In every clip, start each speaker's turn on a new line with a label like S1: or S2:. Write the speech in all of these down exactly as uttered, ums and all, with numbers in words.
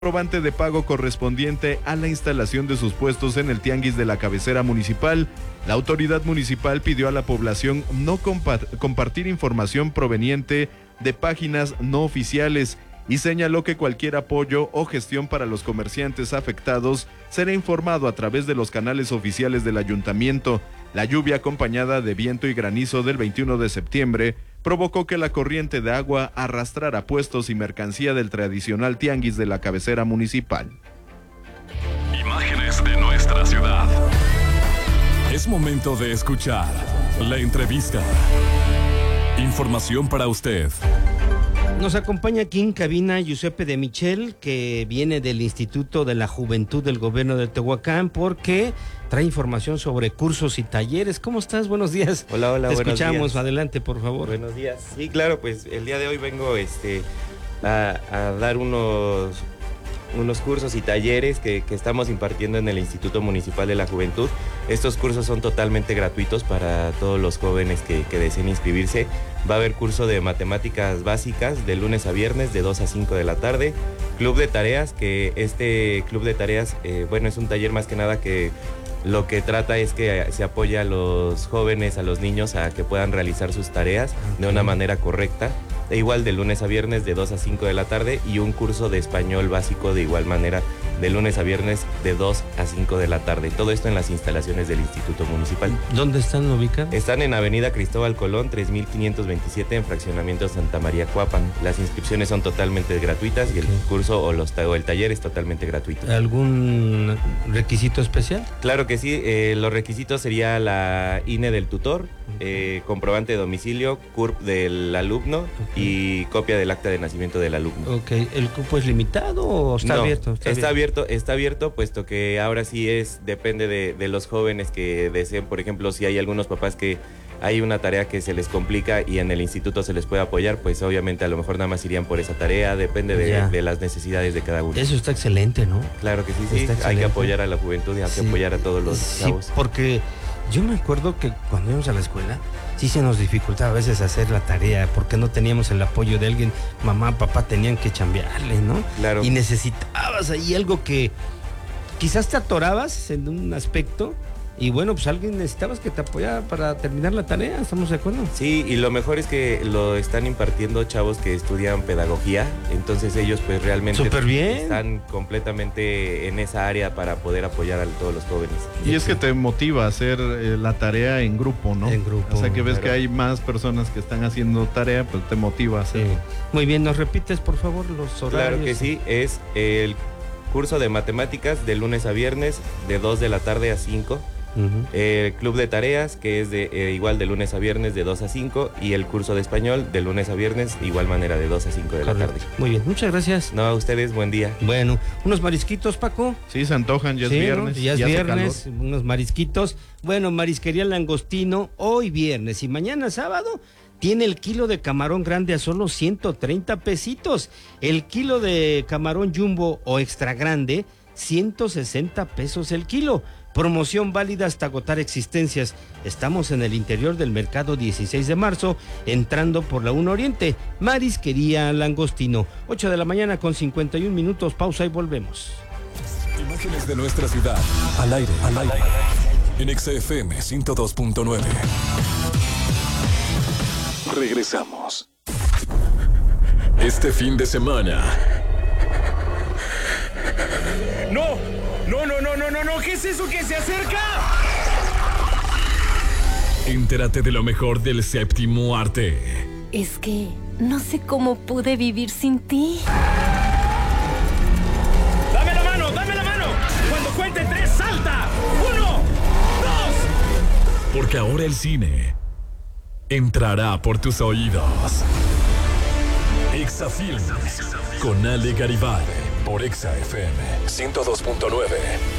S1: comprobante de pago correspondiente a la instalación de sus puestos en el tianguis de la cabecera municipal. La autoridad municipal pidió a la población no compa- compartir información proveniente de páginas no oficiales y señaló que cualquier apoyo o gestión para los comerciantes afectados será informado a través de los canales oficiales del ayuntamiento. La lluvia acompañada de viento y granizo del veintiuno de septiembre provocó que la corriente de agua arrastrara puestos y mercancía del tradicional tianguis de la cabecera municipal.
S2: Imágenes de nuestra ciudad. Es momento de escuchar la entrevista. Información para usted.
S3: Nos acompaña aquí en cabina Giuseppe de Michel, que viene del Instituto de la Juventud del Gobierno de Tehuacán, porque trae información sobre cursos y talleres. ¿Cómo estás? Buenos días.
S4: Hola, hola,
S3: Te
S4: buenos
S3: escuchamos.
S4: días.
S3: Adelante, por favor.
S4: Buenos días. Sí, claro, pues el día de hoy vengo este, a, a dar unos, unos cursos y talleres que, que estamos impartiendo en el Instituto Municipal de la Juventud. Estos cursos son totalmente gratuitos para todos los jóvenes que, que deseen inscribirse. Va a haber curso de matemáticas básicas de lunes a viernes de dos a cinco de la tarde. Club de tareas, que este club de tareas, eh, bueno, es un taller más que nada que lo que trata es que se apoya a los jóvenes, a los niños, a que puedan realizar sus tareas de una manera correcta. E igual de lunes a viernes de dos a cinco de la tarde, y un curso de español básico de igual manera de lunes a viernes de dos a cinco de la tarde. Todo esto en las instalaciones del Instituto Municipal.
S3: ¿Dónde están ubicados?
S4: Están en Avenida Cristóbal Colón, tres mil quinientos veintisiete, en Fraccionamiento Santa María Cuapan. Las inscripciones son totalmente gratuitas, okay, y el curso o, los, o el taller es totalmente gratuito.
S3: ¿Algún requisito especial?
S4: Claro que sí, eh, los requisitos sería la I N E del tutor, eh, comprobante de domicilio, C U R P del alumno, okay, y copia del acta de nacimiento del alumno.
S3: Ok, ¿el cupo es limitado o está
S4: no,
S3: abierto? Está,
S4: está abierto. Está abierto, puesto que ahora sí es, depende de, de los jóvenes que deseen. Por ejemplo, si hay algunos papás que hay una tarea que se les complica y en el instituto se les puede apoyar, pues obviamente a lo mejor nada más irían por esa tarea, depende de, de las necesidades de cada uno.
S3: Eso está excelente, ¿no?
S4: Claro que sí, sí, hay que apoyar a la juventud y hay
S3: sí.
S4: que apoyar a todos los
S3: sí,
S4: chavos.
S3: Porque yo me acuerdo que cuando íbamos a la escuela, sí se nos dificultaba a veces hacer la tarea, porque no teníamos el apoyo de alguien. Mamá, papá tenían que chambearle, ¿no?
S4: Claro.
S3: Y necesitabas ahí algo que quizás te atorabas en un aspecto, y bueno, pues alguien necesitabas que te apoyara para terminar la tarea, ¿estamos de acuerdo?
S4: Sí, y lo mejor es que lo están impartiendo chavos que estudian pedagogía, entonces ellos pues realmente
S3: Súper bien.
S4: Están completamente en esa área para poder apoyar a todos los jóvenes.
S1: Y es que te motiva a hacer eh, la tarea en grupo, ¿no?
S3: En grupo.
S1: O sea, que ves
S4: claro,
S1: que hay más personas que están haciendo tarea, pues te motiva a hacerlo.
S3: Sí. Muy bien, ¿nos repites por favor los horarios?
S4: Claro que sí, es el curso de matemáticas de lunes a viernes de dos de la tarde a cinco. Uh-huh. El club de tareas, que es de eh, igual de lunes a viernes de dos a cinco, y el curso de español de lunes a viernes de igual manera de dos a cinco de Correcto. La tarde.
S3: Muy bien, muchas gracias.
S4: No, a ustedes, buen día.
S3: Bueno, unos marisquitos, Paco.
S1: Sí, se antojan, ya es
S3: sí,
S1: viernes.
S3: ¿no? Ya es ya viernes, unos marisquitos. Bueno, Marisquería Langostino, hoy viernes y mañana sábado tiene el kilo de camarón grande a solo ciento treinta pesitos. El kilo de camarón jumbo o extra grande, ciento sesenta pesos el kilo. Promoción válida hasta agotar existencias. Estamos en el interior del mercado dieciséis de marzo, entrando por la uno Oriente. Marisquería Langostino, ocho de la mañana con cincuenta y un minutos. Pausa y volvemos.
S2: Imágenes de nuestra ciudad, al aire, al aire, en X F M ciento dos punto nueve. Regresamos. Este fin de semana.
S5: ¡No! ¡No, no, no, no, no, no! ¿Qué es eso que se acerca?
S2: Entérate de lo mejor del séptimo arte.
S6: Es que no sé cómo pude vivir sin ti.
S5: ¡Dame la mano, dame la mano! Cuando cuente tres, salta. ¡Uno, dos!
S2: Porque ahora el cine entrará por tus oídos. Exafilm con Ale Garibay por Exa F M ciento dos punto nueve.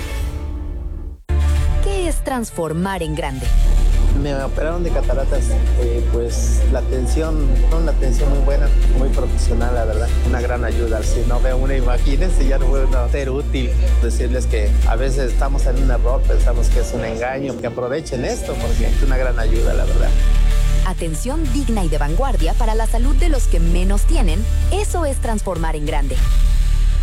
S6: ¿Qué es transformar en grande?
S7: Me operaron de cataratas, eh, pues la atención, una atención muy buena, muy profesional, la verdad, una gran ayuda. Si no veo una, imagínense, ya no puedo ser útil. Decirles que a veces estamos en un error, pensamos que es un engaño, que aprovechen esto porque es una gran ayuda, la verdad.
S6: Atención digna y de vanguardia para la salud de los que menos tienen, eso es transformar en grande.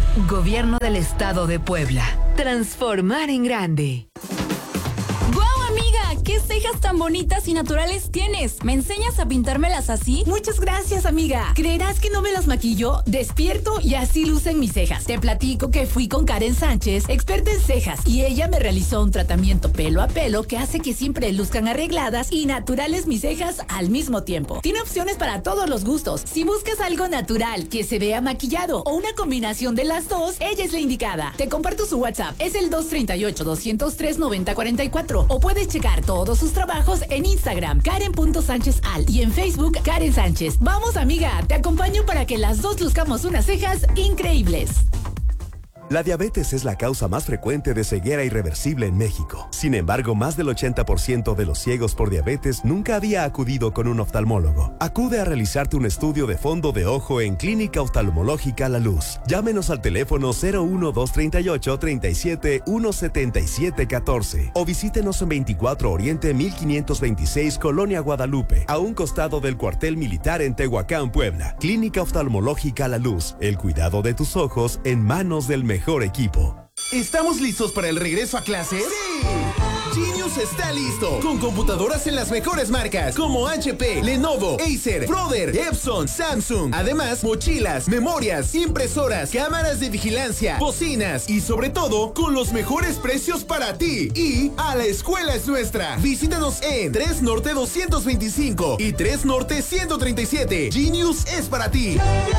S8: Gobierno del Estado de Puebla. Transformar en grande.
S9: ¡Guau, amiga! ¿Qué cejas tan bonitas y naturales tienes? ¿Me enseñas a pintármelas así?
S10: Muchas gracias, amiga. ¿Creerás que no me las maquillo? Despierto y así lucen mis cejas. Te platico que fui con Karen Sánchez, experta en cejas, y ella me realizó un tratamiento pelo a pelo que hace que siempre luzcan arregladas y naturales mis cejas al mismo tiempo. Tiene opciones para todos los gustos. Si buscas algo natural, que se vea maquillado o una combinación de las dos, ella es la indicada. Te comparto su WhatsApp. Es el dos tres ocho, dos cero tres, nueve cero cuatro cuatro. O puedes checar todos sus trabajos en Instagram, Karen punto Sánchez Al, y en Facebook, Karen Sánchez. Vamos, amiga, te acompaño para que las dos luzcamos unas cejas increíbles.
S11: La diabetes es la causa más frecuente de ceguera irreversible en México. Sin embargo, más del ochenta por ciento de los ciegos por diabetes nunca había acudido con un oftalmólogo. Acude a realizarte un estudio de fondo de ojo en Clínica Oftalmológica La Luz. Llámenos al teléfono cero uno dos tres ocho, tres siete uno, siete siete uno cuatro o visítenos en veinticuatro Oriente mil quinientos veintiséis, Colonia Guadalupe, a un costado del cuartel militar en Tehuacán, Puebla. Clínica Oftalmológica La Luz. El cuidado de tus ojos en manos del mejor mejor equipo.
S12: ¿Estamos listos para el regreso a clases? ¡Sí! Genius está listo, con computadoras en las mejores marcas, como H P, Lenovo, Acer, Brother, Epson, Samsung. Además, mochilas, memorias, impresoras, cámaras de vigilancia, bocinas y sobre todo, con los mejores precios para ti. Y a la escuela es nuestra. Visítanos en tres Norte doscientos veinticinco y tres Norte ciento treinta y siete. Genius es para ti.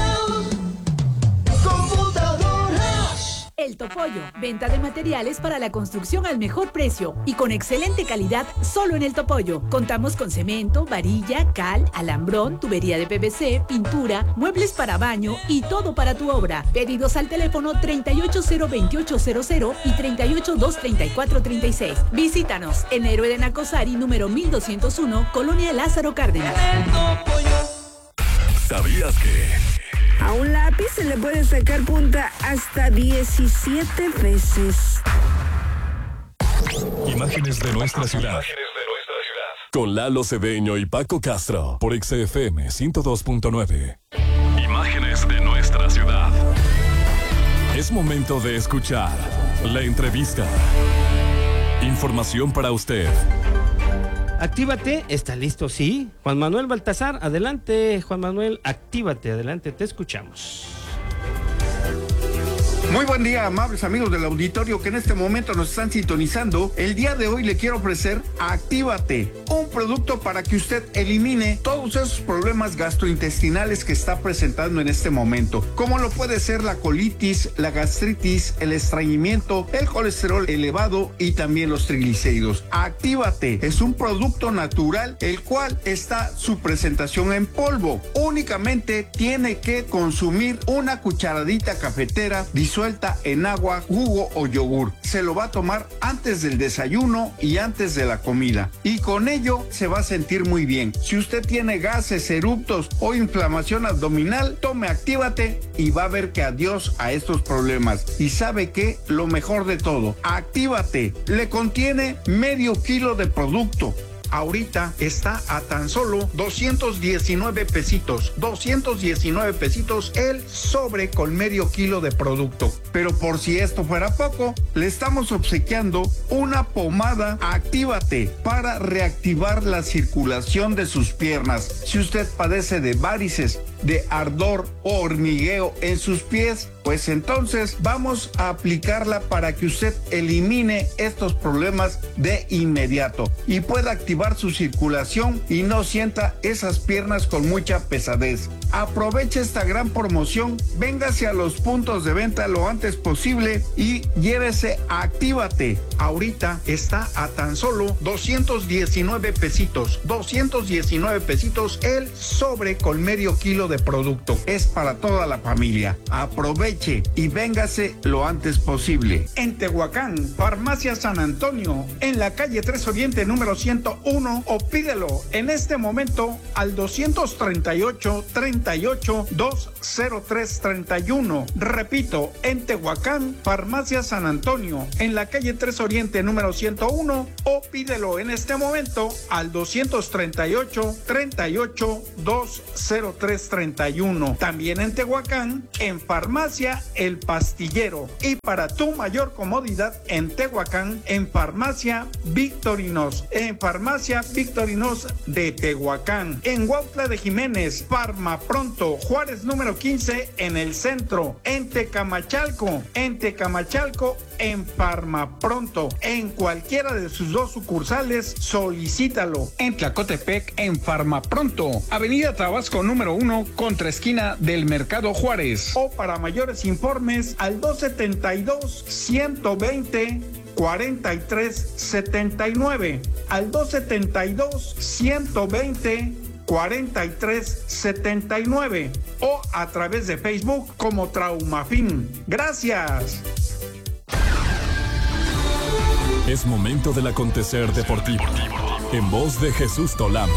S10: El Topollo, venta de materiales para la construcción al mejor precio y con excelente calidad solo en El Topollo. Contamos con cemento, varilla, cal, alambrón, tubería de P V C, pintura, muebles para baño y todo para tu obra. Pedidos al teléfono treinta y ocho cero veintiocho cero cero y treinta y ocho dos treinta y cuatro treinta y seis. Visítanos en Héroe de Nacosari, número mil doscientos uno, Colonia Lázaro Cárdenas.
S2: ¿Sabías que?
S13: A un lápiz se le puede sacar punta hasta diecisiete veces.
S2: Imágenes de nuestra ciudad. Con Lalo Cedeño y Paco Castro por X F M ciento dos punto nueve. Imágenes de nuestra ciudad. Es momento de escuchar la entrevista. Información para usted.
S3: Actívate, está listo, sí. Juan Manuel Baltasar, adelante, Juan Manuel, actívate, adelante, te escuchamos.
S14: Muy buen día, amables amigos del auditorio que en este momento nos están sintonizando. El día de hoy le quiero ofrecer Actívate, un producto para que usted elimine todos esos problemas gastrointestinales que está presentando en este momento, como lo puede ser la colitis, la gastritis, el estreñimiento, el colesterol elevado y también los triglicéridos. Actívate es un producto natural, el cual está su presentación en polvo. Únicamente tiene que consumir una cucharadita cafetera disuelta en agua, jugo o yogur. Se lo va a tomar antes del desayuno y antes de la comida. Y con ello se va a sentir muy bien. Si usted tiene gases, eructos o inflamación abdominal, tome Actívate y va a ver que adiós a estos problemas. Y sabe que lo mejor de todo, Actívate le contiene medio kilo de producto. Ahorita está a tan solo doscientos diecinueve pesitos, doscientos diecinueve pesitos el sobre con medio kilo de producto. Pero por si esto fuera poco, le estamos obsequiando una pomada Actívate para reactivar la circulación de sus piernas. Si usted padece de varices, de ardor o hormigueo en sus pies, pues entonces vamos a aplicarla para que usted elimine estos problemas de inmediato y pueda activar su circulación y no sienta esas piernas con mucha pesadez. Aproveche esta gran promoción, véngase a los puntos de venta lo antes posible y llévese Actívate. Ahorita está a tan solo doscientos diecinueve pesitos, doscientos diecinueve pesitos el sobre con medio kilo de producto. Es para toda la familia. Aproveche y véngase lo antes posible. En Tehuacán, Farmacia San Antonio, en la calle tres Oriente número ciento uno, o pídelo en este momento al doscientos treinta y ocho, treinta y ocho, dos cero tres treinta y uno. Repito, en Tehuacán, Farmacia San Antonio, en la calle tres Oriente número ciento uno, o pídelo en este momento al doscientos treinta y ocho, treinta y ocho, dos cero tres treinta y uno. También en Tehuacán, en Farmacia El Pastillero. Y para tu mayor comodidad en Tehuacán, en Farmacia Victorinos, en Farmacia Victorinos de Tehuacán. En Huautla de Jiménez, Farma Pronto, Juárez número quince, en el centro. En Tecamachalco, en Tecamachalco, en Farma Pronto. En cualquiera de sus dos sucursales, solicítalo. En Tlacotepec, en Farma Pronto, Avenida Tabasco número uno, contra esquina del Mercado Juárez. O para mayores informes, al dos setenta y dos, ciento veinte, cuarenta y tres setenta y nueve, al dos setenta y dos, ciento veinte, cuarenta y tres setenta y nueve, o a través de Facebook como Traumafin. Gracias.
S2: Es momento del acontecer deportivo. En voz de Jesús Tolama.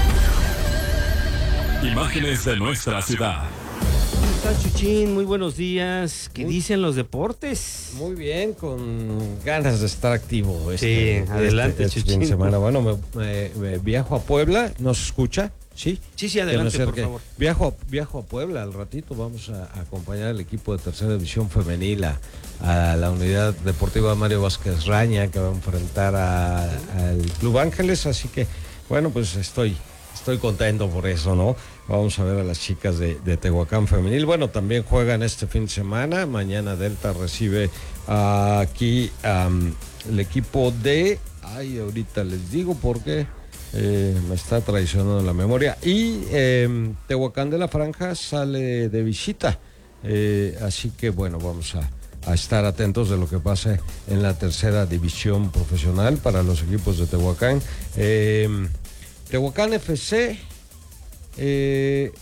S2: Imágenes de nuestra ciudad.
S3: ¿Cómo estás, Chuchín? Muy buenos días. ¿Qué Muy, dicen los deportes?
S15: Muy bien, con ganas de estar activo. Este,
S3: sí, adelante,
S15: este, este
S3: Chuchín.
S15: Fin de semana. Bueno, me, me, me viajo a Puebla. ¿Nos escucha? Sí,
S3: sí, sí, adelante, por favor.
S15: Viajo, viajo a Puebla al ratito. Vamos a, a acompañar al equipo de tercera división femenil a, a la unidad deportiva Mario Vázquez Raña, que va a enfrentar a, al Club Ángeles. Así que, bueno, pues estoy, estoy contento por eso, ¿no? Vamos a ver a las chicas de, de Tehuacán femenil. Bueno, también juegan este fin de semana. Mañana Delta recibe uh, aquí um, el equipo de... Ay, ahorita les digo por qué. Eh, me está traicionando la memoria. Y eh, Tehuacán de la Franja sale de visita. Eh, así que bueno, vamos a, a estar atentos de lo que pase en la tercera división profesional para los equipos de Tehuacán. Eh, Tehuacán F C eh,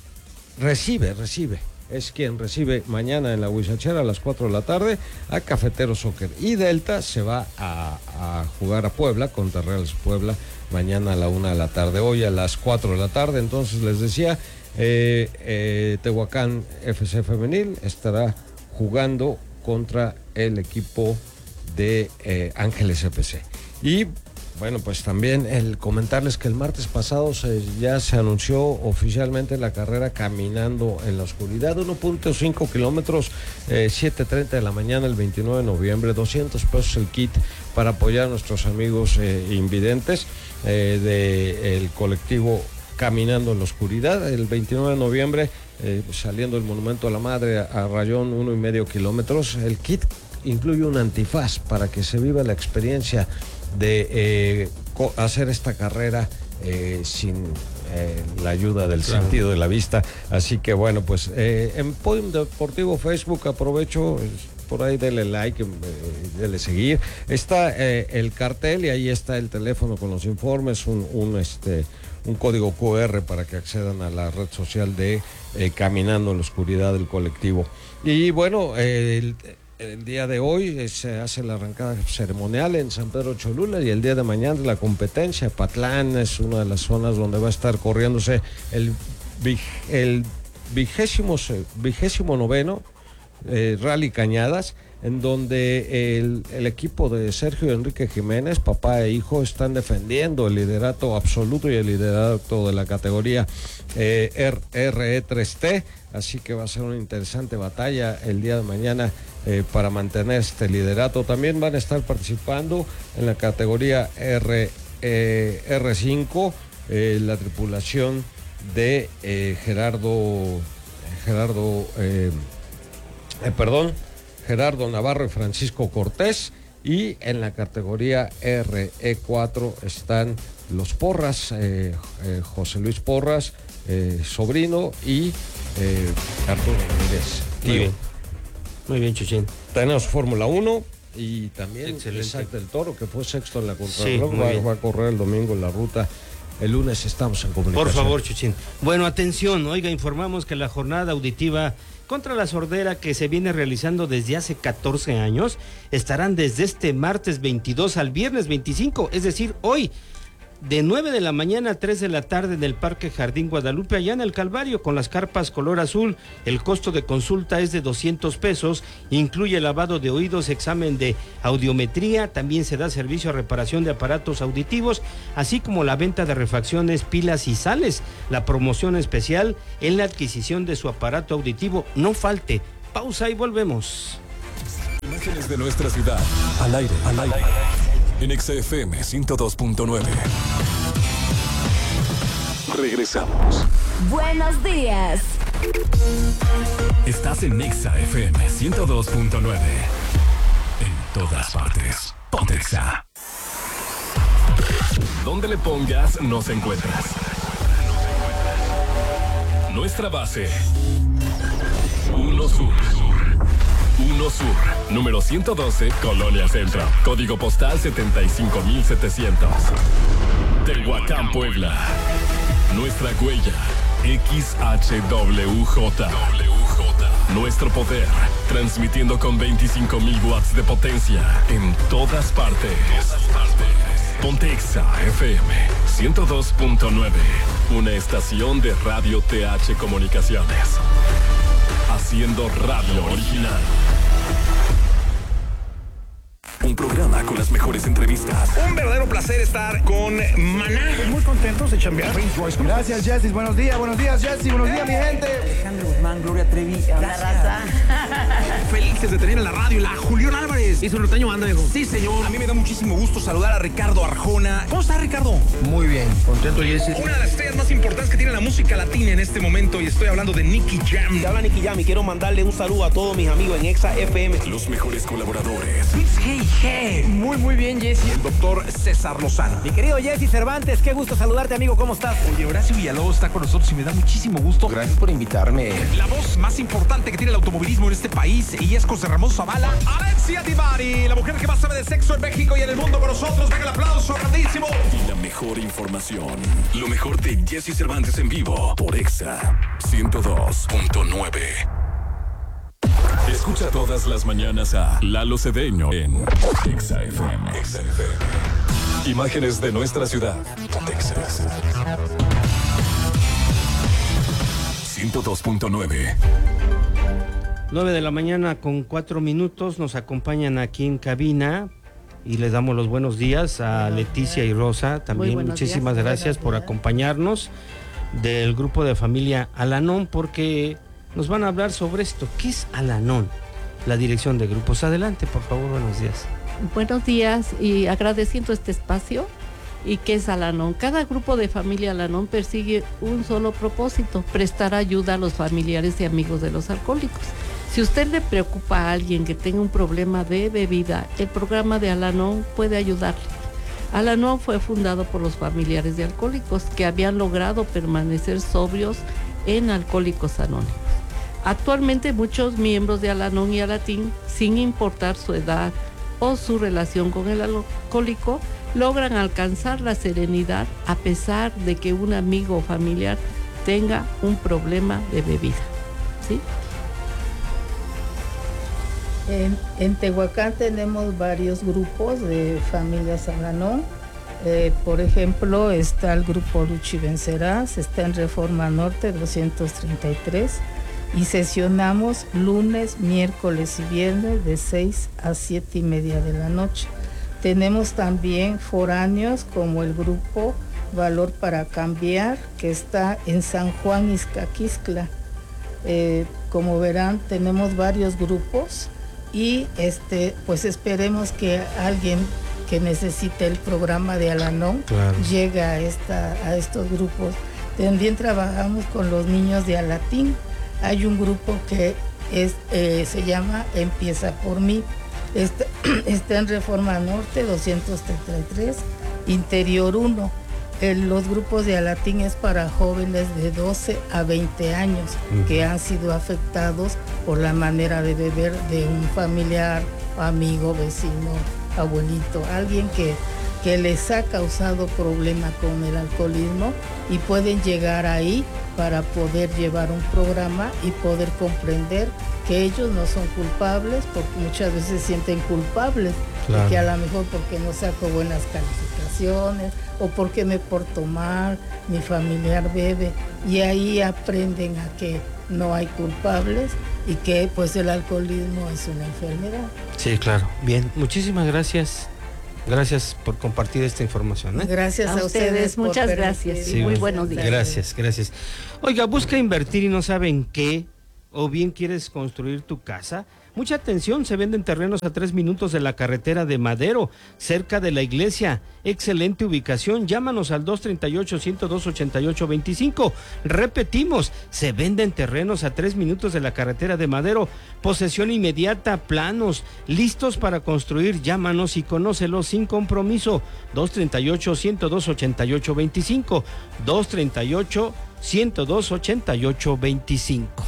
S15: recibe, recibe. Es quien recibe mañana en la Huizachera a las cuatro de la tarde a Cafetero Soccer. Y Delta se va a, a jugar a Puebla contra Reales Puebla mañana a la una de la tarde. Hoy a las cuatro de la tarde. Entonces les decía, eh, eh, Tehuacán F C Femenil estará jugando contra el equipo de eh, Ángeles F C. Y bueno, pues también el comentarles que el martes pasado se, ya se anunció oficialmente la carrera Caminando en la Oscuridad, uno punto cinco kilómetros, eh, siete treinta de la mañana el veintinueve de noviembre, doscientos pesos el kit para apoyar a nuestros amigos eh, invidentes eh, del colectivo Caminando en la Oscuridad. El veintinueve de noviembre, eh, saliendo del Monumento a la Madre a Rayón, uno y medio kilómetros. El kit incluye un antifaz para que se viva la experiencia de eh, hacer esta carrera eh, sin eh, la ayuda del claro. sentido de la vista. Así que bueno, pues eh, en Podium Deportivo Facebook aprovecho, por ahí dele like, eh, dele seguir. Está eh, el cartel y ahí está el teléfono con los informes, un, un, este, un código cu erre para que accedan a la red social de eh, Caminando en la Oscuridad del colectivo. Y bueno, eh, el, El día de hoy se hace la arrancada ceremonial en San Pedro Cholula y el día de mañana la competencia. Patlán es una de las zonas donde va a estar corriéndose el, el vigésimo, vigésimo noveno eh, Rally Cañadas, en donde el, el equipo de Sergio Enrique Jiménez, papá e hijo, están defendiendo el liderato absoluto y el liderato de la categoría eh, R E tres T. Así que va a ser una interesante batalla el día de mañana eh, para mantener este liderato. También van a estar participando en la categoría R, eh, R cinco eh, la tripulación de eh, Gerardo, Gerardo, eh, eh, perdón, Gerardo Navarro y Francisco Cortés. Y en la categoría R E cuatro están los Porras, eh, eh, José Luis Porras, eh, sobrino, y Eh, Arturo Ramírez, tío.
S3: Muy bien, Muy bien, Chuchín.
S15: Tenemos Fórmula uno y también Isaac del Toro, que fue sexto en la contrarreloj,
S3: sí,
S15: va, va a correr el domingo en la ruta. El lunes estamos en comunicación.
S3: Por favor, Chuchín. Bueno, atención, oiga, informamos que la jornada auditiva contra la sordera, que se viene realizando desde hace catorce años, estarán desde este martes veintidós al viernes veinticinco, es decir, hoy, de nueve de la mañana a tres de la tarde en el Parque Jardín Guadalupe, allá en el Calvario, con las carpas color azul. El costo de consulta es de doscientos pesos, incluye lavado de oídos, examen de audiometría, también se da servicio a reparación de aparatos auditivos, así como la venta de refacciones, pilas y sales. La promoción especial en la adquisición de su aparato auditivo. No falte. Pausa y volvemos.
S2: Imágenes de nuestra ciudad, al aire, al aire. En Exa F M ciento dos punto nueve. Regresamos.
S6: Buenos días.
S2: Estás en Exa F M ciento dos punto nueve. En todas partes. Ponte Exa. Donde le pongas, nos encuentras. Nuestra base. Uno Sur. Uno Sur, número ciento doce, Colonia Centro. Código postal setenta y cinco mil setecientos. Tehuacán, Puebla. Nuestra huella, X H W J. Nuestro poder, transmitiendo con veinticinco mil watts de potencia en todas partes. Ponte Exa F M ciento dos punto nueve, una estación de Radio T H Comunicaciones. Haciendo radio original. Un programa con las mejores entrevistas.
S5: Un verdadero placer estar con Maná. Muy contentos de chambear.
S16: Gracias, Jessy. Buenos días, buenos días, Jessy. Buenos días, mi gente.
S17: Alejandro Guzmán, Gloria Trevi. Gracias.
S5: Felices de tener en la radio la Julián Álvarez. ¿Y su norteño banda, viejo? Sí, señor. A mí me da muchísimo gusto saludar a Ricardo Arjona. ¿Cómo está, Ricardo?
S16: Muy bien, contento, Jessy.
S5: Una de las estrellas más importantes que tiene la música latina en este momento, y estoy hablando de Nicky Jam.
S17: Te habla Nicky Jam y quiero mandarle un saludo a todos mis amigos en Exa F M.
S2: Los mejores colaboradores.
S5: Hey, hey. Muy, muy bien, Jessy. El doctor César Lozano.
S17: Mi querido Jessy Cervantes, qué gusto saludarte, amigo. ¿Cómo estás?
S5: Oye, Horacio Villalobos está con nosotros y me da muchísimo gusto.
S16: Gracias por invitarme.
S5: La voz más importante que tiene el automovilismo en este país, y es José Ramón Zavala. Alexia Divari, la mujer que más sabe de sexo en México y en el mundo con nosotros. Venga el aplauso grandísimo.
S2: Y la mejor información. Lo mejor de Jessy Cervantes en vivo por Exa ciento dos punto nueve. Escucha todas las mañanas a Lalo Cedeño en Exa F M. Exa F M. Imágenes de nuestra ciudad. Texas. ciento dos punto nueve.
S3: nueve de la mañana con cuatro minutos. Nos acompañan aquí en cabina y les damos los buenos días a Leticia y Rosa. También muchísimas días, gracias por acompañarnos, del grupo de familia Al-Anon, porque nos van a hablar sobre esto. ¿Qué es Al-Anon? La dirección de grupos. Adelante, por favor, buenos días.
S18: Buenos días y agradeciendo este espacio. ¿Y qué es Al-Anon? Cada grupo de familia Al-Anon persigue un solo propósito: prestar ayuda a los familiares y amigos de los alcohólicos. Si usted le preocupa a alguien que tenga un problema de bebida, el programa de Al-Anon puede ayudarle. Al-Anon fue fundado por los familiares de alcohólicos que habían logrado permanecer sobrios en Alcohólicos Anónimos. Actualmente muchos miembros de Al-Anon y Alatín, sin importar su edad o su relación con el alcohólico, logran alcanzar la serenidad a pesar de que un amigo o familiar tenga un problema de bebida. ¿Sí?
S19: En, en Tehuacán tenemos varios grupos de familias Al-Anon. Eh, por ejemplo, está el grupo Lucha y Vencerás, está en Reforma Norte doscientos treinta y tres, y sesionamos lunes, miércoles y viernes de seis a siete y media de la noche. Tenemos también foráneos como el grupo Valor para Cambiar, que está en San Juan Izcaquixtla. Eh, como verán, tenemos varios grupos y este, pues esperemos que alguien que necesite el programa de Al-Anon claro. llegue a, esta, a estos grupos. También trabajamos con los niños de Alatín. Hay un grupo que es, eh, se llama Empieza por mí. Está, está en Reforma Norte doscientos treinta y tres, Interior uno. El, los grupos de Alatín es para jóvenes de doce a veinte años uh-huh. que han sido afectados por la manera de beber de un familiar, amigo, vecino, abuelito, alguien que que les ha causado problema con el alcoholismo y pueden llegar ahí para poder llevar un programa y poder comprender que ellos no son culpables, porque muchas veces se sienten culpables, claro, de que a lo mejor porque no saco buenas calificaciones o porque me porto mal, mi familiar bebe, y ahí aprenden a que no hay culpables y que pues el alcoholismo es una enfermedad.
S3: Sí, claro. Bien, muchísimas gracias. Gracias por compartir esta información, ¿eh?
S19: Gracias a, a ustedes, ustedes
S18: muchas gracias. Sí, muy buenos días.
S3: Gracias, gracias. Oiga, busca invertir y no saben qué, o bien quieres construir tu casa. Mucha atención, se venden terrenos a tres minutos de la carretera de Madero, cerca de la iglesia. Excelente ubicación, llámanos al dos treinta y ocho, ciento dos, ochenta y ocho veinticinco. Repetimos, se venden terrenos a tres minutos de la carretera de Madero, posesión inmediata, planos, listos para construir. Llámanos y conócelos sin compromiso. dos treinta y ocho, ciento dos, ochenta y ocho veinticinco. dos treinta y ocho, ciento dos, ochenta y ocho veinticinco.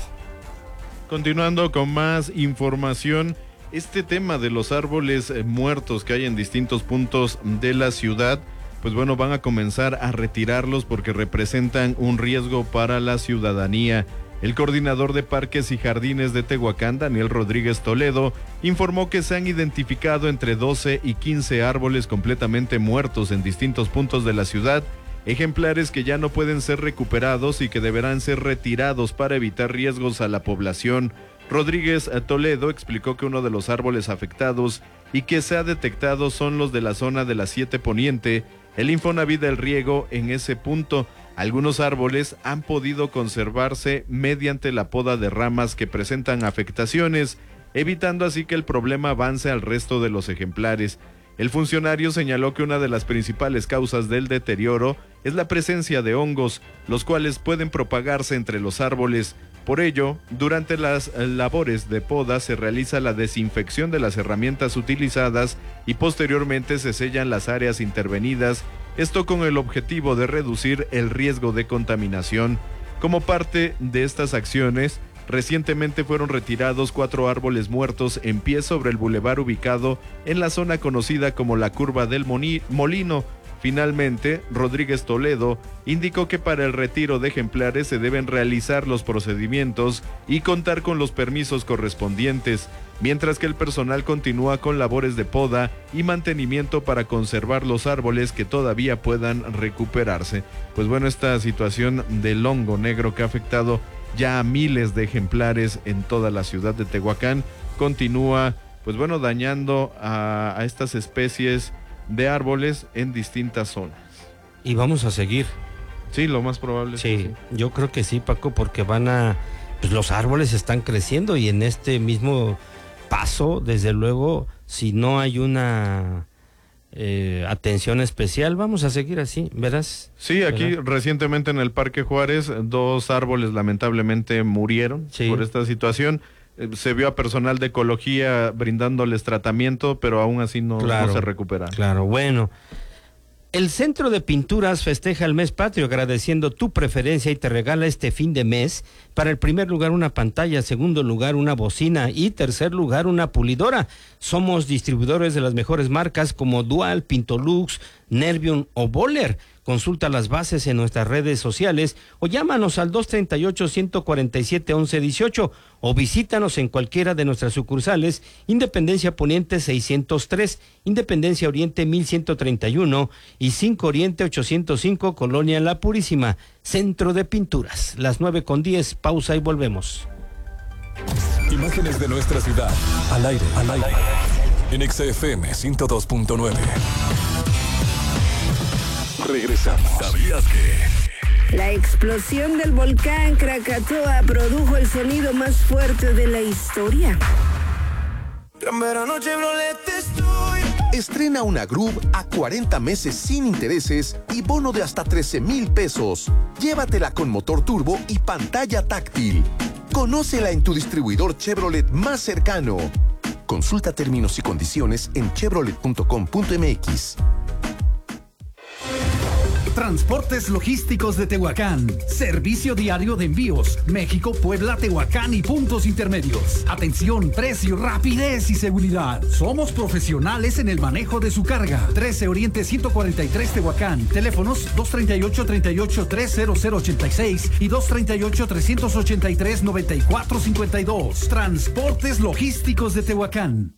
S1: Continuando con más información, este tema de los árboles eh, muertos que hay en distintos puntos de la ciudad, pues bueno, van a comenzar a retirarlos porque representan un riesgo para la ciudadanía. El coordinador de Parques y Jardines de Tehuacán, Daniel Rodríguez Toledo, informó que se han identificado entre doce y quince árboles completamente muertos en distintos puntos de la ciudad, ejemplares que ya no pueden ser recuperados y que deberán ser retirados para evitar riesgos a la población. Rodríguez Toledo explicó que uno de los árboles afectados y que se ha detectado son los de la zona de la siete Poniente, el Infonavit del Riego en ese punto. Algunos árboles han podido conservarse mediante la poda de ramas que presentan afectaciones, evitando así que el problema avance al resto de los ejemplares. El funcionario señaló que una de las principales causas del deterioro es la presencia de hongos, los cuales pueden propagarse entre los árboles. Por ello, durante las labores de poda se realiza la desinfección de las herramientas utilizadas y posteriormente se sellan las áreas intervenidas, esto con el objetivo de reducir el riesgo de contaminación. Como parte de estas acciones, recientemente fueron retirados cuatro árboles muertos en pie sobre el bulevar ubicado en la zona conocida como la Curva del Molino. Finalmente, Rodríguez Toledo indicó que para el retiro de ejemplares se deben realizar los procedimientos y contar con los permisos correspondientes, mientras que el personal continúa con labores de poda y mantenimiento para conservar los árboles que todavía puedan recuperarse. Pues bueno, esta situación del hongo negro que ha afectado ya a miles de ejemplares en toda la ciudad de Tehuacán continúa, pues bueno, dañando a, a estas especies de árboles en distintas zonas.
S3: Y vamos a seguir.
S1: Sí, lo más probable.
S3: Sí, sí, yo creo que sí, Paco, porque van a, pues los árboles están creciendo y en este mismo paso, desde luego, si no hay una eh, atención especial, vamos a seguir así, ¿verás?
S1: Sí, aquí ¿verdad? Recientemente en el Parque Juárez, dos árboles lamentablemente murieron sí. por esta situación. Se vio a personal de ecología brindándoles tratamiento, pero aún así no, claro, no se recuperaron.
S3: Claro, bueno. El Centro de Pinturas festeja el mes patrio agradeciendo tu preferencia y te regala este fin de mes para el primer lugar una pantalla, segundo lugar una bocina y tercer lugar una pulidora. Somos distribuidores de las mejores marcas como Dual, Pintolux, Nervion o Boller. Consulta las bases en nuestras redes sociales o llámanos al dos treinta y ocho, ciento cuarenta y siete, once dieciocho o visítanos en cualquiera de nuestras sucursales: Independencia Poniente seiscientos tres, Independencia Oriente mil ciento treinta y uno y cinco Oriente ochocientos cinco, Colonia La Purísima. Centro de Pinturas, las nueve con diez, pausa y volvemos.
S2: Imágenes de nuestra ciudad, al aire, al aire, en X F M ciento dos punto nueve. Regresamos. ¿Sabías que?
S13: La explosión del volcán Krakatoa produjo el sonido más fuerte de la historia.
S12: Estrena una Groove a cuarenta meses sin intereses y bono de hasta trece mil pesos. Llévatela con motor turbo y pantalla táctil. Conócela en tu distribuidor Chevrolet más cercano. Consulta términos y condiciones en chevrolet punto com punto m x.
S20: Transportes Logísticos de Tehuacán. Servicio diario de envíos. México, Puebla, Tehuacán y puntos intermedios. Atención, precio, rapidez y seguridad. Somos profesionales en el manejo de su carga. trece Oriente ciento cuarenta y tres Tehuacán. Teléfonos dos treinta y ocho, treinta y ocho, tres cero cero ochenta y seis y dos treinta y ocho, trescientos ochenta y tres, noventa y cuatro cincuenta y dos. Transportes Logísticos de Tehuacán.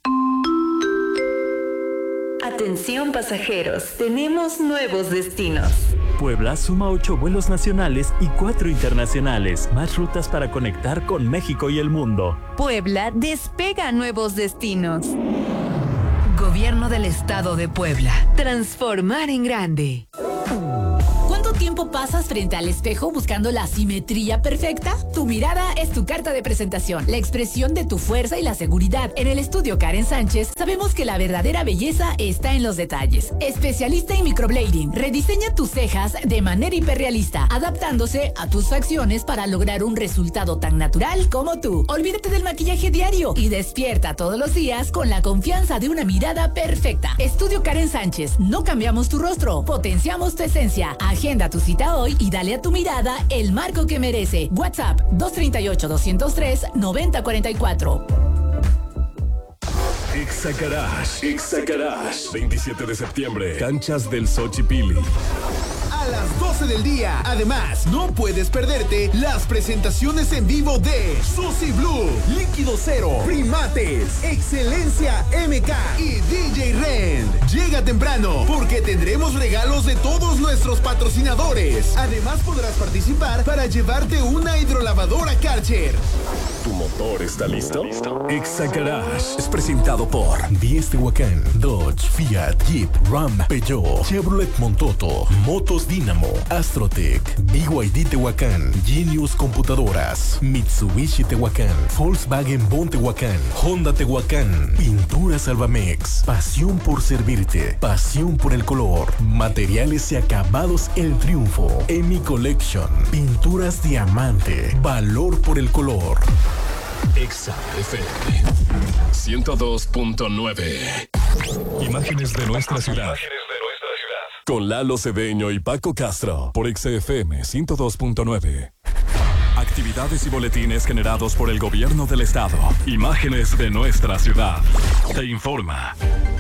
S8: Atención pasajeros, tenemos nuevos destinos.
S21: Puebla suma ocho vuelos nacionales y cuatro internacionales, más rutas para conectar con México y el mundo.
S8: Puebla despega nuevos destinos. Gobierno del Estado de Puebla. Transformar en grande.
S10: ¿Cuánto tiempo pasas frente al espejo buscando la simetría perfecta? Tu mirada es tu carta de presentación, la expresión de tu fuerza y la seguridad. En el estudio Karen Sánchez sabemos que la verdadera belleza está en los detalles. Especialista en microblading, rediseña tus cejas de manera hiperrealista, adaptándose a tus facciones para lograr un resultado tan natural como tú. Olvídate del maquillaje diario y despierta todos los días con la confianza de una mirada perfecta. Estudio Karen Sánchez, no cambiamos tu rostro, potenciamos tu esencia. Agenda tu cita hoy y dale a tu mirada el marco que merece. WhatsApp dos treinta y ocho, doscientos tres, noventa cuarenta y cuatro.
S2: Exa Garage, Exa Garage, veintisiete de septiembre, canchas del Xochipilli.
S12: A las doce del día. Además, no puedes perderte las presentaciones en vivo de Susi Blue, Líquido Cero, Primates, Excelencia M K y D J Ren. Llega temprano porque tendremos regalos de todos nuestros patrocinadores. Además, podrás participar para llevarte una hidrolavadora Karcher.
S2: ¿Tu motor está listo? Exa Garage es presentado por diez Tehuacán, Dodge, Fiat, Jeep, Ram, Peugeot, Chevrolet Montoto, Motos Dynamo, Astrotech, B Y D Tehuacán, Genius Computadoras, Mitsubishi Tehuacán, Volkswagen Bon Tehuacán, Honda Tehuacán, Pintura Salvamex, pasión por servirte, pasión por el color, materiales y acabados El Triunfo, Emi Collection, pinturas diamante, valor por el color. Exa F M ciento dos punto nueve. Imágenes de nuestra ciudad. Con Lalo Cedeño y Paco Castro por Exa F M ciento dos punto nueve. Actividades y boletines generados por el gobierno del estado. Imágenes de nuestra ciudad. Te informa.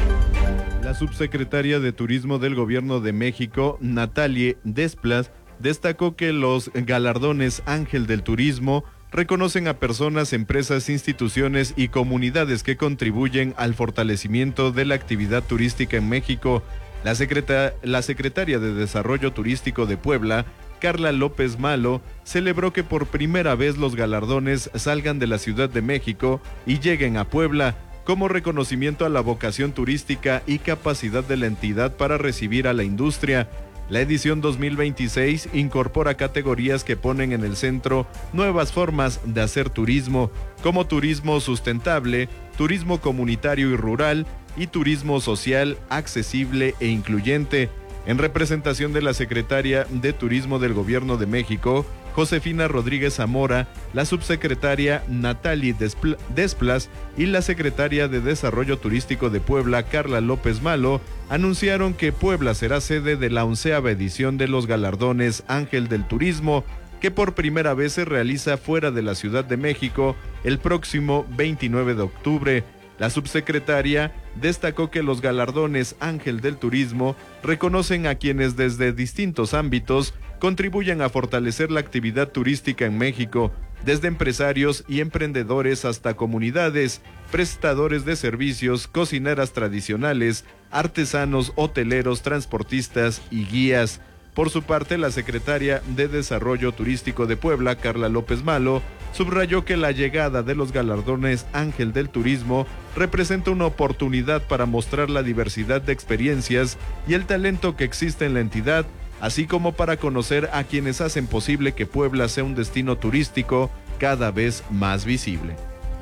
S1: La subsecretaria de Turismo del Gobierno de México, Natalie Desplas, destacó que los galardones Ángel del Turismo reconocen a personas, empresas, instituciones y comunidades que contribuyen al fortalecimiento de la actividad turística en México. La, secreta, la secretaria de Desarrollo Turístico de Puebla, Carla López Malo, celebró que por primera vez los galardones salgan de la Ciudad de México y lleguen a Puebla, como reconocimiento a la vocación turística y capacidad de la entidad para recibir a la industria. La edición dos mil veintiséis incorpora categorías que ponen en el centro nuevas formas de hacer turismo, como turismo sustentable, turismo comunitario y rural, y turismo social, accesible e incluyente. En representación de la secretaria de Turismo del Gobierno de México, Josefina Rodríguez Zamora, la subsecretaria Natalie Despl- Desplas y la secretaria de Desarrollo Turístico de Puebla, Carla López Malo, anunciaron que Puebla será sede de la onceava edición de los galardones Ángel del Turismo, que por primera vez se realiza fuera de la Ciudad de México el próximo veintinueve de octubre. La subsecretaria destacó que los galardones Ángel del Turismo reconocen a quienes desde distintos ámbitos contribuyen a fortalecer la actividad turística en México, desde empresarios y emprendedores hasta comunidades, prestadores de servicios, cocineras tradicionales, artesanos, hoteleros, transportistas y guías. Por su parte, la secretaria de Desarrollo Turístico de Puebla, Carla López Malo, subrayó que la llegada de los galardones Ángel del Turismo representa una oportunidad para mostrar la diversidad de experiencias y el talento que existe en la entidad, así como para conocer a quienes hacen posible que Puebla sea un destino turístico cada vez más visible.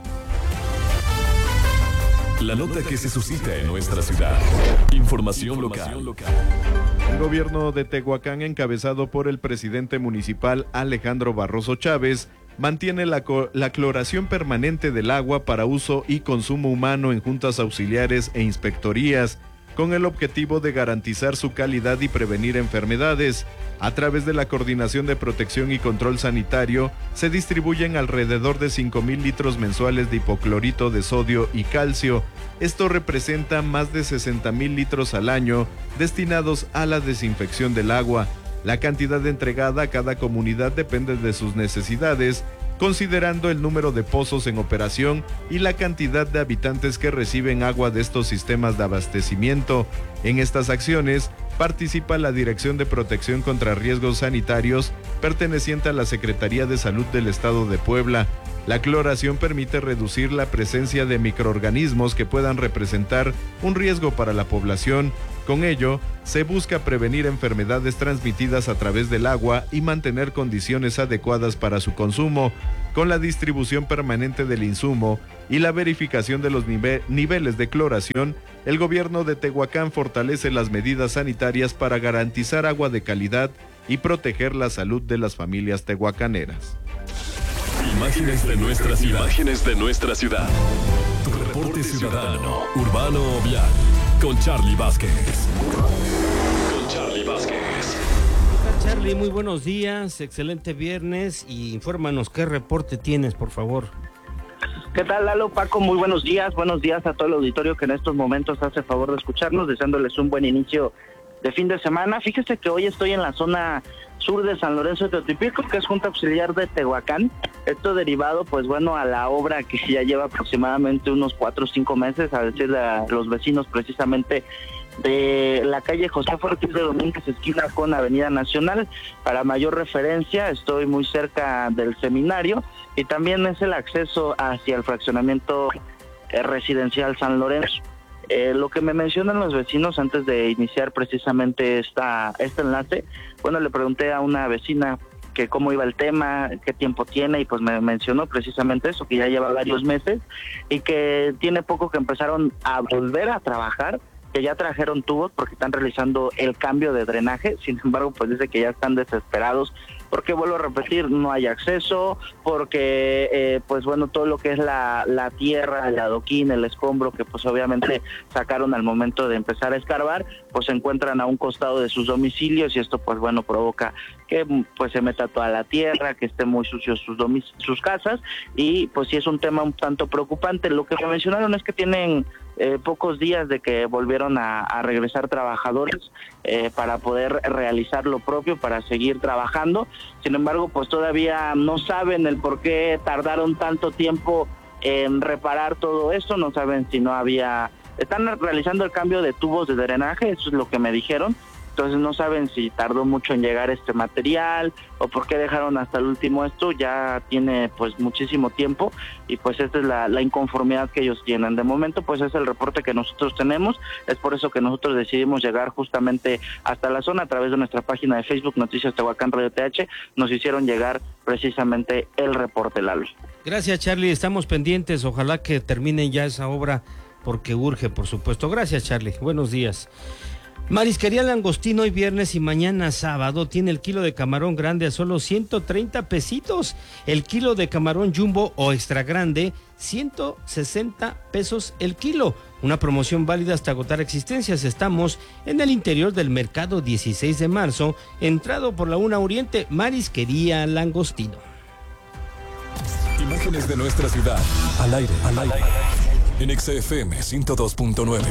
S2: La nota que se suscita en nuestra ciudad. Información local.
S1: El gobierno de Tehuacán, encabezado por el presidente municipal Alejandro Barroso Chávez, mantiene la, la cloración permanente del agua para uso y consumo humano en juntas auxiliares e inspectorías. con el objetivo de garantizar su calidad y prevenir enfermedades. A través de la Coordinación de Protección y Control Sanitario, se distribuyen alrededor de cinco mil litros mensuales de hipoclorito de sodio y calcio. Esto representa más de sesenta mil litros al año destinados a la desinfección del agua. La cantidad entregada a cada comunidad depende de sus necesidades, considerando el número de pozos en operación y la cantidad de habitantes que reciben agua de estos sistemas de abastecimiento. En estas acciones participa la Dirección de Protección contra Riesgos Sanitarios, perteneciente a la Secretaría de Salud del Estado de Puebla. La cloración permite reducir la presencia de microorganismos que puedan representar un riesgo para la población. Con ello, se busca prevenir enfermedades transmitidas a través del agua y mantener condiciones adecuadas para su consumo. Con la distribución permanente del insumo y la verificación de los nive- niveles de cloración, el gobierno de Tehuacán fortalece las medidas sanitarias para garantizar agua de calidad y proteger la salud de las familias tehuacaneras.
S2: Imágenes de nuestra ciudad. Imágenes de nuestra ciudad. Tu reporte ciudadano, urbano o vial. Con Charlie Vázquez. Con Charlie Vázquez.
S3: Charlie, muy buenos días, excelente viernes y infórmanos qué reporte tienes, por favor.
S4: ¿Qué tal, Lalo, Paco? Muy buenos días, buenos días a todo el auditorio que en estos momentos hace favor de escucharnos, deseándoles un buen inicio de fin de semana. Fíjese que hoy estoy en la zona sur de San Lorenzo de Teotipico, que es Junta Auxiliar de Tehuacán. Esto derivado, pues bueno, a la obra que ya lleva aproximadamente unos cuatro o cinco meses, a decir de los vecinos precisamente de la calle José Ortiz de Domínguez, esquina con Avenida Nacional. Para mayor referencia, estoy muy cerca del seminario y también es el acceso hacia el fraccionamiento eh, residencial San Lorenzo. Eh, lo que me mencionan los vecinos antes de iniciar precisamente esta, este enlace, bueno, le pregunté a una vecina que cómo iba el tema, qué tiempo tiene, y pues me mencionó precisamente eso, que ya lleva varios meses y que tiene poco que empezaron a volver a trabajar, que ya trajeron tubos porque están realizando el cambio de drenaje. Sin embargo, pues dice que ya están desesperados porque, vuelvo a repetir, no hay acceso, porque eh, pues bueno, todo lo que es la, la tierra, el adoquín, el escombro que pues obviamente sacaron al momento de empezar a escarbar, pues se encuentran a un costado de sus domicilios y esto pues bueno provoca que pues se meta toda la tierra, que esté muy sucios sus domic- sus casas, y pues sí es un tema un tanto preocupante. Lo que me mencionaron es que tienen eh, pocos días de que volvieron a, a regresar trabajadores eh, para poder realizar lo propio, para seguir trabajando. Sin embargo, pues todavía no saben el por qué tardaron tanto tiempo en reparar todo esto, no saben si no había... Están realizando el cambio de tubos de drenaje, eso es lo que me dijeron. Entonces no saben si tardó mucho en llegar este material o por qué dejaron hasta el último esto. Ya tiene pues muchísimo tiempo y pues esta es la, la inconformidad que ellos tienen. De momento pues es el reporte que nosotros tenemos, es por eso que nosotros decidimos llegar justamente hasta la zona a través de nuestra página de Facebook Noticias Tehuacán Radio T H. Nos hicieron llegar precisamente el reporte, Lalo.
S3: Gracias, Charlie, estamos pendientes, ojalá que terminen ya esa obra porque urge, por supuesto. Gracias, Charlie, buenos días. Marisquería Langostino hoy viernes y mañana sábado tiene el kilo de camarón grande a solo ciento treinta pesitos. El kilo de camarón jumbo o extra grande, ciento sesenta pesos el kilo. Una promoción válida hasta agotar existencias. Estamos en el interior del mercado dieciséis de marzo, entrado por la una Oriente. Marisquería Langostino.
S2: Imágenes de nuestra ciudad, al aire, al aire. En Exa F M ciento dos punto nueve.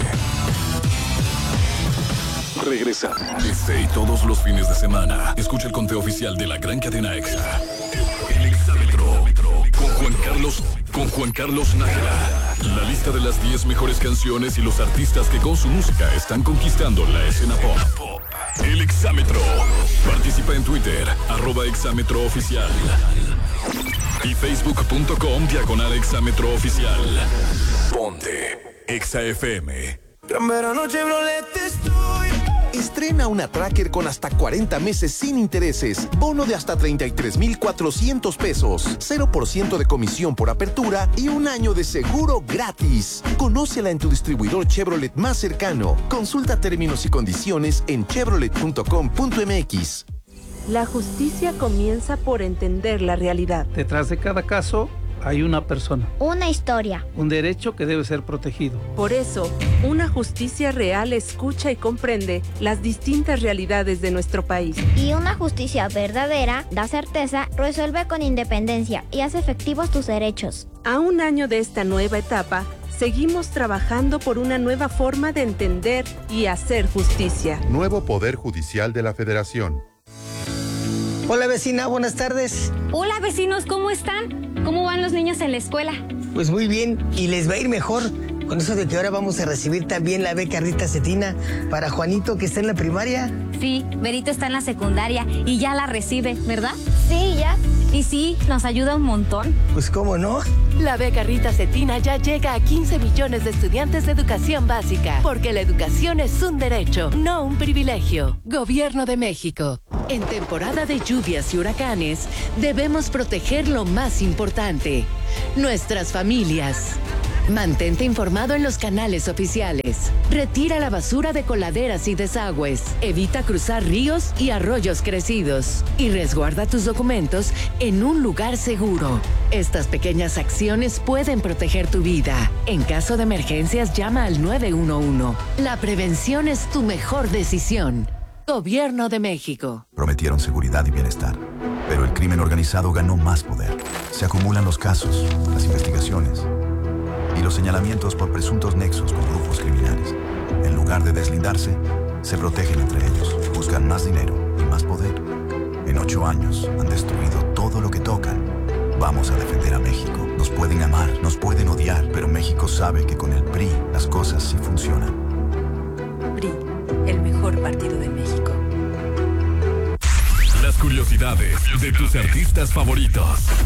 S2: Regresa. Este y todos los fines de semana. Escucha el conteo oficial de la gran cadena Exa. El Exámetro. Con Juan Carlos, con Juan Carlos Nájera. La lista de las diez mejores canciones y los artistas que con su música están conquistando la escena pop. El Exámetro. Participa en Twitter, arroba Exámetro Oficial. Y facebook punto com diagonal Exámetro Oficial. Ponte Exa F M.
S12: Gran verano Chevrolet estoy. Estrena una Tracker con hasta cuarenta meses sin intereses, bono de hasta treinta y tres mil cuatrocientos pesos, cero por ciento de comisión por apertura y un año de seguro gratis. Conócela en tu distribuidor Chevrolet más cercano. Consulta términos y condiciones en chevrolet punto com punto m x.
S22: La justicia comienza por entender la realidad.
S23: Detrás de cada caso
S7: hay una persona.
S22: Una historia.
S7: Un derecho que debe ser protegido.
S23: Por eso, una justicia real escucha y comprende las distintas realidades de nuestro país.
S22: Y una justicia verdadera da certeza, resuelve con independencia y hace efectivos tus derechos.
S23: A un año de esta nueva etapa, seguimos trabajando por una nueva forma de entender y hacer justicia.
S24: Nuevo Poder Judicial de la Federación.
S25: Hola vecina, buenas tardes.
S26: Hola vecinos, ¿cómo están? ¿Cómo van los niños en la escuela?
S25: Pues muy bien, y les va a ir mejor con eso de que ahora vamos a recibir también la beca Rita Cetina para Juanito, que está en la primaria.
S26: Sí, Berito está en la secundaria y ya la recibe, ¿verdad?
S22: Sí, ya.
S26: Y sí, nos ayuda un montón.
S25: Pues cómo no.
S8: La beca Rita Cetina ya llega a quince millones de estudiantes de educación básica, porque la educación es un derecho, no un privilegio. Gobierno de México. En temporada de lluvias y huracanes, debemos proteger lo más importante, nuestras familias. Mantente informado en los canales oficiales. Retira la basura de coladeras y desagües. Evita cruzar ríos y arroyos crecidos. Y resguarda tus documentos en un lugar seguro. Estas pequeñas acciones pueden proteger tu vida. En caso de emergencias, llama al nueve uno uno. La prevención es tu mejor decisión. Gobierno de México.
S27: Prometieron seguridad y bienestar, pero el crimen organizado ganó más poder. Se acumulan los casos, las investigaciones y los señalamientos por presuntos nexos con grupos criminales. En lugar de deslindarse, se protegen entre ellos, buscan más dinero y más poder. En ocho años han destruido todo lo que tocan. Vamos a defender a México. Nos pueden amar, nos pueden odiar, pero México sabe que con el P R I las cosas sí funcionan.
S8: P R I, el mejor partido de México.
S2: Las curiosidades de tus artistas favoritos.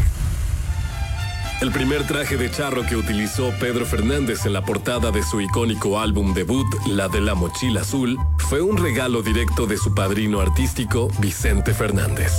S2: El primer traje de charro que utilizó Pedro Fernández en la portada de su icónico álbum debut, La de la Mochila Azul, fue un regalo directo de su padrino artístico, Vicente Fernández.